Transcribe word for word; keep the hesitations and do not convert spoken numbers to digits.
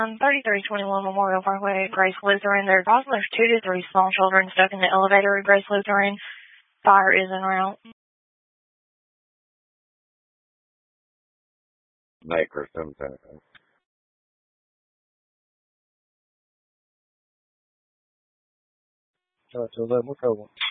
Um, thirty-three twenty-one Memorial Parkway, Grace Lutheran. There's also there's two to three small children stuck in the elevator at Grace Lutheran. Fire is en route. Maker sometimes. Talk to eleven. What's over?